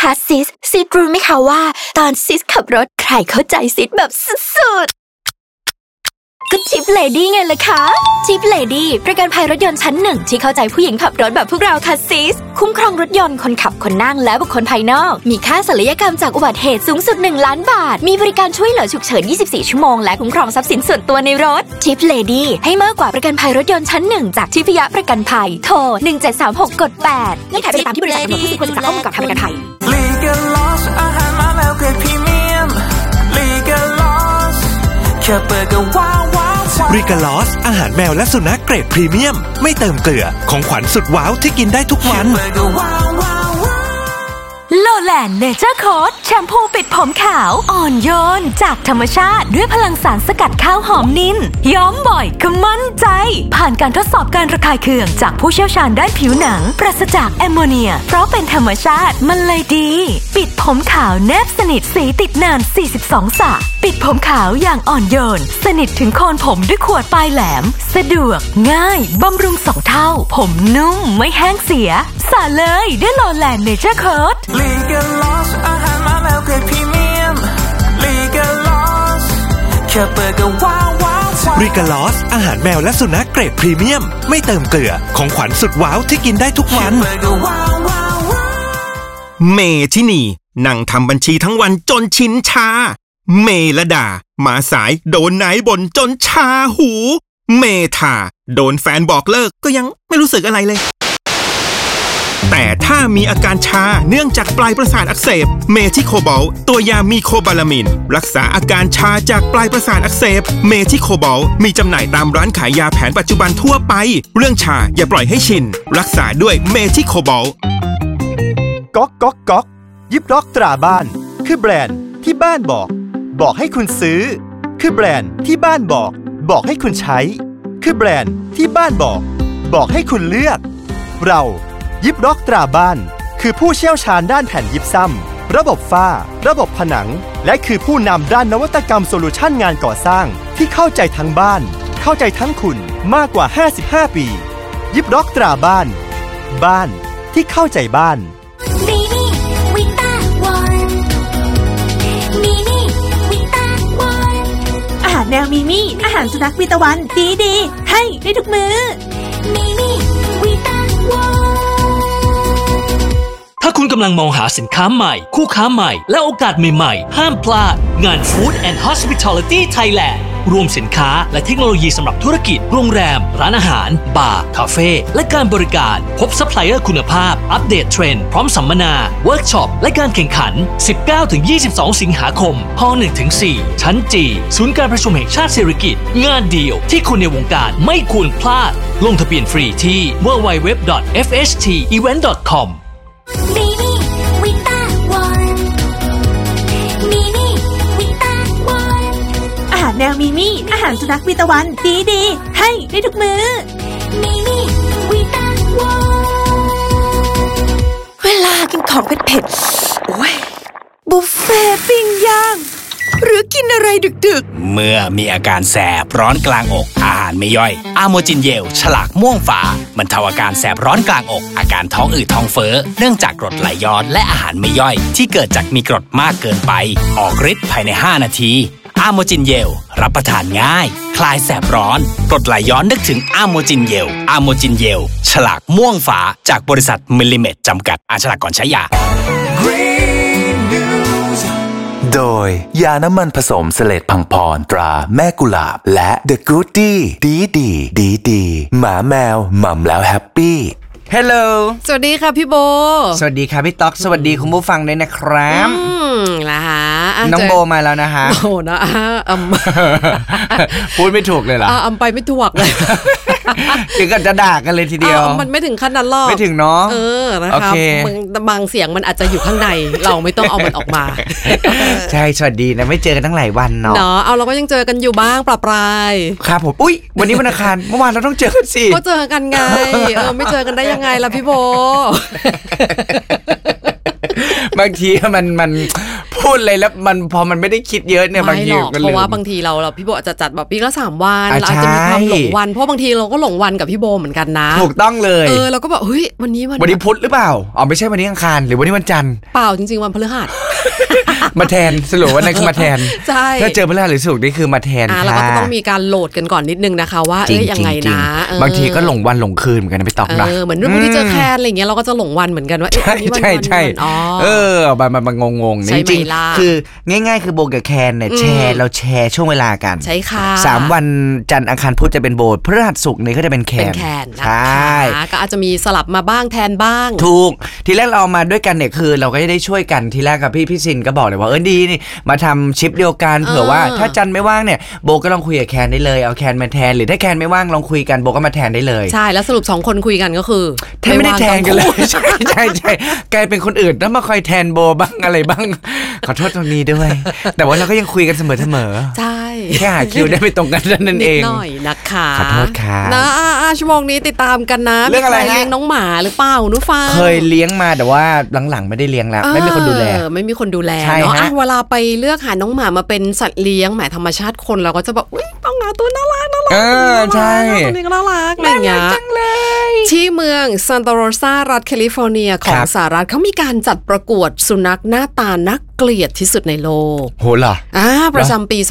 คะซิสรู้ไหมคะว่าตอนซิสขับรถใครเข้าใจซิสแบบสุดๆก็ชิปเลดี้ไงล่ะคะชิปเลดี้ประกันภัยรถยนต์ชั้นหนึ่งที่เข้าใจผู้หญิงขับรถแบบพวกเราค่ะซิสคุ้มครองรถยนต์คนขับคนนั่งและบุคคลภายนอกมีค่าศัลยกรรมจากอุบัติเหตุสูงสุด1 ล้านบาทมีบริการช่วยเหลือฉุกเฉิน24 ชั่วโมงและคุ้มครองทรัพย์สินส่วนตัวในรถชิปเลดี้ให้มากกว่าประกันภัยรถยนต์ชั้นหนึ่งจากทิพยประกันภัยโทร1736กด8เงื่อนไขเป็นไปตามที่บริษัทกำหนดผู้ซื้อควรศึกษาข้อมูลก่อนทำประกันภัย Legalos อาหารมาแล้วเกรดพรีเมียม Legalos แค่เปิดก็ว้าว Legalos อาหารแมวและสุนัขเกรดพรีเมียมไม่เติมเกลือของขวัญสุดว้าวที่กินได้ทุกวันโลแลนด์เนเจอร์โค้ดแชมพูปิดผมขาวอ่อนโยนจากธรรมชาติด้วยพลังสารสกัดข้าวหอมนินย้อมบ่อยก็มั่นใจผ่านการทดสอบการระคายเคืองจากผู้เชี่ยวชาญด้านผิวหนังปราศจากแอมโมเนียเพราะเป็นธรรมชาติมันเลยดีปิดผมขาวแนบสนิทสีติดนาน42 สระปิดผมขาวอย่างอ่อนโยนสนิทถึงโคนผมด้วยขวดปลายแหลมสะดวกง่ายบำรุง2 เท่าผมนุ่มไม่แห้งเสียสระเลยด้วยโลแลนด์เนเจอร์โค้ด Legalos อาหารมาแล้วเกรดพรีเมียม Legalos แค่เปิดก็ว้าว Legalos อาหารแมวและสุนัขเกรดพรีเมียมไม่เติมเกลือของขวัญสุดว้าวที่กินได้ทุกวันเมทินีนั่งทำบัญชีทั้งวันจนชินชาเมละดามาสายโดนนายบ่นจนชาหูเมธาโดนแฟนบอกเลิกก็ยังไม่รู้สึกอะไรเลยแต่ถ้ามีอาการชาเนื่องจากปลายประสาทอักเสบเมทิโคบอลตัวยามีโคบาลามินรักษาอาการชาจากปลายประสาทอักเสบเมทิโคบอลมีจำหน่ายตามร้านขายยาแผนปัจจุบันทั่วไปเรื่องชาอย่าปล่อยให้ชินรักษาด้วยเมทิโคบอลก๊อกยิบล็อกตราบ้านคือแบรนด์ที่บ้านบอกให้คุณซื้อคือแบรนด์ที่บ้านบอกให้คุณใช้คือแบรนด์ที่บ้านบอกให้คุณเลือกเรายิบล็อกตราบ้านคือผู้เชี่ยวชาญด้านแผ่นยิบซ้ำระบบฝ้าระบบผนังและคือผู้นำด้านนวัตกรรมโซลูชันงานก่อสร้างที่เข้าใจทั้งบ้านเข้าใจทั้งคุณมากกว่า55 ปียิบล็อกตราบ้านที่เข้าใจบ้านอาหารแมวมิมี่อาหารสุนัขวิตาวันดีให้ได้ทุกมื้อมิมี่วิตาวันถ้าคุณกำลังมองหาสินค้าใหม่คู่ค้าใหม่และโอกาสใหม่ๆห้ามพลาดงาน Food and Hospitality Thailand รวมสินค้าและเทคโนโลยีสำหรับธุรกิจโรงแรมร้านอาหารบาร์คาเฟ่และการบริการพบซัพพลายเออร์คุณภาพอัปเดตเทรนด์พร้อมสัมมนาเวิร์กช็อปและการแข่งขัน 19-22 สิงหาคมฮอ 1-4 ชั้นจีศูนย์การประชุมแห่งชาติสิริกิติ์งานเดียวที่คนในวงการไม่ควรพลาดลงทะเบียนฟรีที่ www.fhtevent.com อาหารแมวมิมี่อาหารสุนัขวิตาวันดีให้ได้ทุกมื้อมิมี่วิตาวันเวลากินของเผ็ดๆโอ้ยบุฟเฟ่ปิ้งย่างหรือกินอะไรดึกๆเมื่อมีอาการแสบร้อนกลางอกอาหารไม่ย่อยอะโมจินเยลฉลากม่วงฝาบรรเทาอาการแสบร้อนกลางอกอาการท้องอืดท้องเฟ้อเนื่องจากกรดไหลย้อนและอาหารไม่ย่อยที่เกิดจากมีกรดมากเกินไปออกฤทธิ์ภายใน5 นาทีอะโมจินเยลรับประทานง่ายคลายแสบร้อนกรดไหลย้อนนึกถึงอะโมจินเยลอะโมจินเยลฉลากม่วงฝาจากบริษัทมิลลิเมตรจำกัดอ่านฉลากก่อนใช้ยาโดยยาน้ำมันผสมเสลดพังพรตราแม่กุหลาบและ The Goodie ดีหมาแมวหม่ำแล้วแฮปปี้ฮัลโหลสวัสดีค่ะพี่โบสวัสดีค่ะพี่ต๊อกสวัสดีคุณผู้ฟังด้วยนะครับล่ะฮะน้องโบมาแล้วนะฮะโอ้นะพูดไม่ถูกเลยเหรอไปไม่ถูกเลยถึงกับจะด่ากันเลยทีเดียวมันไม่ถึงขั้นนั้นหรอกไม่ถึงเนาะนะครับบางเสียงมันอาจจะอยู่ข้างในเราไม่ต้องเอามันออกมาใช่สวัสดีนะไม่เจอกันตั้งหลายวันเนาะเอาเราก็ยังเจอกันอยู่บ้างปลายครับผมอุ้ยวันนี้วันอังคารเมื่อวานเราต้องเจอกันสิก็เจอกันไงไม่เจอกันได้ยังไงล่ะพี่โบบางทีมันพูดเลยแล้วมันพอมันไม่ได้คิดเยอะเนี่ยบางทีเพราะว่าบางทีเราพี่โบอาจจะจัดแบบปีละ3 วันเราอาจจะมีความหลงวันเพราะบางทีเราก็หลงวันกับพี่โบเหมือนกันนะถูกต้องเลยเราก็แบบเฮ้ยวันนี้พุธหรือเปล่าไม่ใช่วันนี้อังคารหรือวันนี้วันจันทร์เปล่าจริงๆวันพฤหัสมาแทนสรุปว่านั่นคือมาแทนใช่ถ้าเจอพฤหัสหรือศุกร์นี่คือมาแทนเราก็ต้องมีการโหลดกันก่อนนิดนึงนะคะว่ายังไงนะบางทีก็หลงวันหลงคืนเหมือนกันไปตอกนะเหมือนเรื่องที่เจอแคนอะไรอย่างเงี้ยเราก็จะหลงวันเหมือนกันว่าใช่มันงงๆจริงๆคือง่ายๆคือโบกับแคนเนี่ยเราแชร์ช่วงเวลากันใช่ค่ะ 3 วันจันทร์อังคารพุธจะเป็นโบพฤหัสศุกร์นี่ก็จะเป็นแคนใช่ก็อาจจะมีสลับมาบ้างแทนบ้างถูกทีแรกเรามาด้วยกันเนี่ยคือเราก็ได้ช่วยกันทีแรกกับพี่ซินก็บอกเลยว่าดีนี่มาทำชิปเดียวกันเผื่อว่าถ้าจันไม่ว่างเนี่ยโบก็ลองคุยกับแคนได้เลยเอาแคนมาแทนหรือถ้าแคนไม่ว่างลองคุยกันโบก็มาแทนได้เลยใช่แล้วสรุป2 คนคุยกันก็คือไม่ได้แทนกันเลยใช่กลายเป็นคนอื่นแล้วมาคอยแทนโบบ้างอะไรบ้างขอโทษตรงนี้ด้วยแต่ว่าเราก็ยังคุยกันเสมอใช่แค่หาคิวได้ไม่ตรงกันนั่นเองนิดหน่อยนะคะขอโทษค่ะนะชั่วโมงนี้ติดตามกันนะเรื่องอะไรเลี้ยงน้องหมาหรือเปล่านุฟังเคยเลี้ยงมาแต่ว่าหลังๆไม่ได้เลี้ยงแล้วไม่มีคนดูแลไม่มีคนดูแลเนาะเวลาไปเลือกหาน้องหมามาเป็นสัตว์เลี้ยงแหมธรรมชาติคนเราก็จะแบบอุ้ยต้องหาตัวน่ารักใช่ตัวนี้น่ารักอะไรอย่างเงี้ยที่เมืองซานตาโรซารัฐแคลิฟอร์เนียของสหรัฐเขามีการจัดประกวดสุนัขหน้าตาน่าเกลียดที่สุดในโลกโหเหรอประจำปี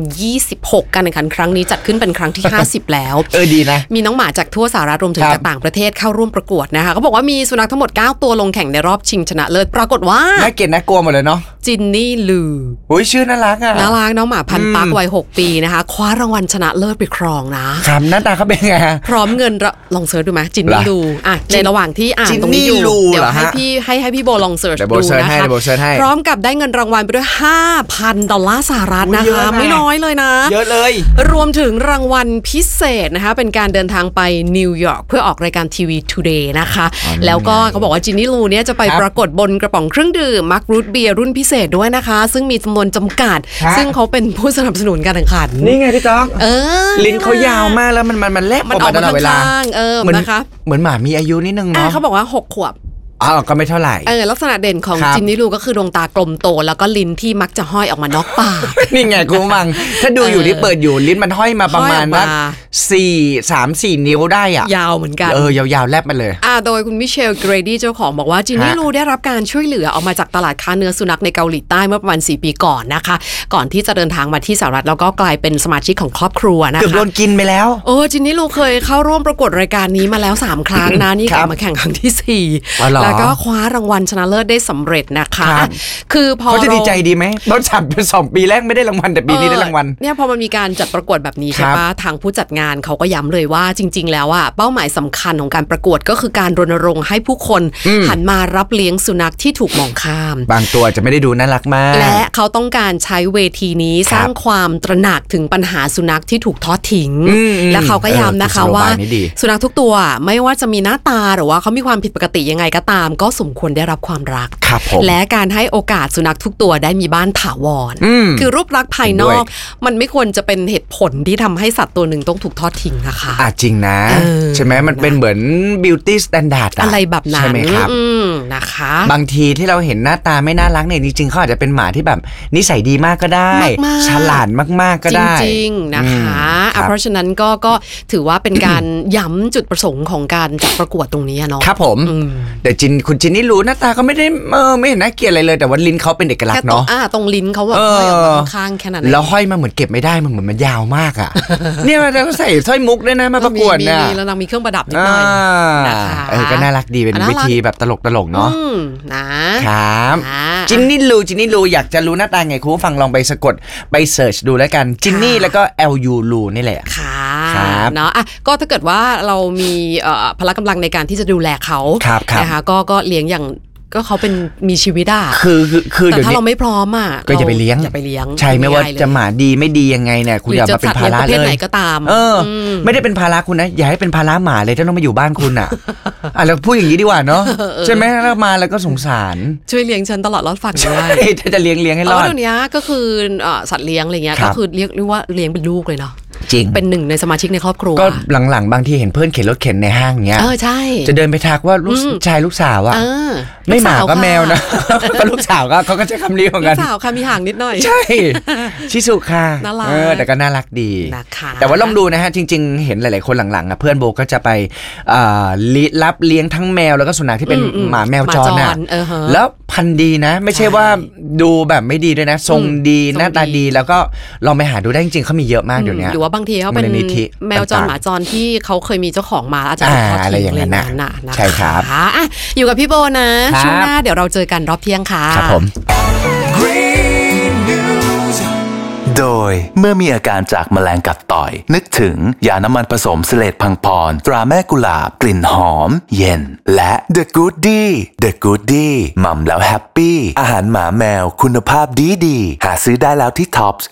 2026การแข่งขันครั้งนี้จัดขึ้นเป็นครั้งที่50แล้วดีนะมีน้องหมาจากทั่วสหรัฐรวมถึงจากต่างประเทศเข้าร่วมประกวดนะคะเขาบอกว่ามีสุนัขทั้งหมด9 ตัวลงแข่งในรอบชิงชนะเลิศปรากฏว่าน่าเกลียดน่ากลัวหมดเลยเนาะจินนี่ลูชื่อน่ารักอ่ะน่ารักน้องหมาพันธุ์ปักวัย6 ปีนะคะคว้ารางวัลชนะเลิศไปครองนะครับหน้าตาเขาเป็นไงพร้อมเงินลองเสิร์ชดูไหมจินนี่ลูในระหว่างที่อ่านตรงนี้อยู่เดี๋ยวให้พี่โบลองเสิร์ชดูนะคะพร้อมกับได้เงินรางวัลไปด้วย$5,000 สหรัฐนะคะไม่น้อยเลยนะเยอะเลยรวมถึงรางวัลพิเศษนะคะเป็นการเดินทางไปนิวยอร์กเพื่อออกรายการทีวีทูเดย์นะคะแล้วก็เขาบอกว่าจินนี่ลูเนี่ยจะไปปรากฏบนกระป๋องเครื่องดื่มมักรูทเบียร์รุ่นพิเศษด้วยนะคะซึ่งมีจำนวนจำกัดซึ่งเขาเป็นผู้สนับสนุนการแข่งขันนี่ไงพี่ต๊อกลิ้นเขายาวมากแล้วมันแลบออกมาตลอดเวลานะคะเหมือนหมามีอายุนิดนึงเนาะเขาบอกว่า6 ขวบก็ไม่เท่าไหร่ลักษณะเด่นของจินนี่ลูก็คือดวงตากลมโตแล้วก็ลิ้นที่มักจะห้อยออกมานอกปากนี่ไงคุณมังถ้าดูอยู่ที่เปิดอยู่ลิ้นมันห้อยมาประมาณนัก3-4 นิ้วได้อ่ะยาวเหมือนกันยาวๆแลบมาเลยโดยคุณมิเชลเกรดี้เจ้าของบอกว่าจินนี่ลูได้รับการช่วยเหลือออกมาจากตลาดค้าเนื้อสุนัขในเกาหลีใต้เมื่อประมาณ4 ปีก่อนนะคะก่อนที่จะเดินทางมาที่สหรัฐแล้วก็กลายเป็นสมาชิกของครอบครัวนะคะเกือบโดนกินไปแล้วจินนี่ลูเคยเข้าร่วมประกวดรายการนี้มาแล้ว3 ครั้งนะนี่กลับมาแข่งครั้งที่4แล้วก็คว้ารางวัลชนะเลิศได้สำเร็จนะคะคือพอเขาจะดีใจดีไหมเราจัดเป็น2 ปีแรกไม่ได้รางวัลแต่ปีนี้ได้รางวัลเนี่ยพอมันมีการจัดประกวดแบบนี้ใช่ปะทางผู้จัดงานเขาก็ย้ำเลยว่าจริงๆแล้วเป้าหมายสำคัญของการประกวดก็คือการรณรงค์ให้ผู้คนหันมารับเลี้ยงสุนัขที่ถูกมองข้ามบางตัวจะไม่ได้ดูน่ารักมากและเขาต้องการใช้เวทีนี้สร้างความตระหนักถึงปัญหาสุนัขที่ถูกทอดทิ้งและเขาก็ย้ำนะคะว่าสุนัขทุกตัวไม่ว่าจะมีหน้าตาหรือว่าเขามีความผิดปกติยังไงก็ตามก็สมควรได้รับความรักและการให้โอกาสสุนัขทุกตัวได้มีบ้านถาวรคือรูปลักษณ์ภายนอกมันไม่ควรจะเป็นเหตุผลที่ทำให้สัตว์ตัวหนึ่งต้องถูกทอดทิ้งนะคะจริงนะใช่ไหมมันเป็นเหมือน beauty standard อะไรแบบนั้นใช่ไหมครับนะคะบางทีที่เราเห็นหน้าตาไม่น่ารักเนี่ยจริงๆเขาอาจจะเป็นหมาที่แบบนิสัยดีมากก็ได้ฉลาดมากๆก็ได้จริงๆนะคะเพราะฉะนั้นก็ถือว่าเป็นการย้ำจุดประสงค์ของการจัดประกวดตรงนี้เนาะครับผมแต่คุณจินนี่รู้หน้าตาก็ไม่ได้ไม่เห็นน่าเกลียดอะไรเลยแต่ว่าลิ้นเขาเป็นเอกลักษณ์เนาะตรงลิ้นเขาแบบห้อยออกมาข้างแค่นั้นแล้วห้อยมาเหมือนเก็บไม่ได้มันเหมือนมันยาวมากอ่ะเนี่ยเราใส่สร้อยมุกด้วยนะมาประกวดเนี่ยแล้วนางมีเครื่องประดับนิดหน่อยนะคะก็น่ารักดีเป็นวิธีแบบตลกๆเนาะนะครับจินนี่ลูอยากจะรู้หน้าตาไงคุณผู้ฟังลองไปสะกดไปเสิร์ชดูแล้วกันจินนี่แล้วก็ LU ลูนี่แหละค่ะเนาะก็ถ้าเกิดว่าเรามีพละกำลังในการที่จะดูแลเขานะคะก็เลี้ยงอย่างก็เขาเป็นมีชีวิตคือแต่ถ้าเราไม่พร้อมก็อย่าไปเลี้ยงใช่ไม่ว่าจะหมาดีไม่ดียังไงเนี่ยคุณอย่ามาเป็นภาระเลยไหนก็ตามไม่ได้เป็นภาระคุณนะอย่าให้เป็นภาระหมาเลยถ้าต้องมาอยู่บ้านคุณอ่ะแล้วพูดอย่างนี้ดีกว่าเนาะใช่ไหมแล้วมาแล้วก็สงสารช่วยเลี้ยงฉันตลอดรอดฝั่งด้วยถ้าจะเลี้ยงให้รอดเดี๋ยวนี้ก็คือสัตว์เลี้ยงอะไรเงี้ยก็คือเรียกว่าเลี้ยงเป็นลูกเลยเนาะจริงเป็นหนึ่งในสมาชิกในครอบครัวก็หลังๆบางทีเห็นเพื่อนเข็นรถเข็นในห้างเงี้ยใช่จะเดินไปทักว่าลูกชายลูกสาวอะไม่หมาก็แมวนะก็ลูกสาวก็เขาก็ใช้คำนี้เหมือนกันลูกสาวค่ะมีห่างนิดหน่อยใช่ชิสุค่ะแต่ก็น่ารักดีแต่ว่าลองดูนะฮะจริงๆเห็นหลายๆคนหลังๆอ่ะเพื่อนโบก็จะไปรับเลี้ยงทั้งแมวแล้วก็สุนัขที่เป็นหมาแมวจรน่ะแล้วพันธุ์ดีนะไม่ใช่ว่าดูแบบไม่ดีด้วยนะทรงดีหน้าตาดีแล้วก็ลองไปหาดูได้จริงๆเขามีเยอะมากเดี๋ยวนี้หรือว่าบางทีเขาเป็นแมวจรหมาจรที่เขาเคยมีเจ้าของมาอาจจะอะไรอย่างนั้นนะใช่ครับอยู่กับพี่โบนะช่วงหน้าเดี๋ยวเราเจอกันรอบเที่ยงค่ะครับผมโดยเมื่อมีอาการจากแมลงกัดต่อยนึกถึงยาน้ำมันผสมเสลดพังพรตราแม่กุหลาบกลิ่นหอมเย็นและ The Goodie หม่ำแล้วแฮปปี้อาหารหมาแมวคุณภาพดีหาซื้อได้แล้วที่ Tops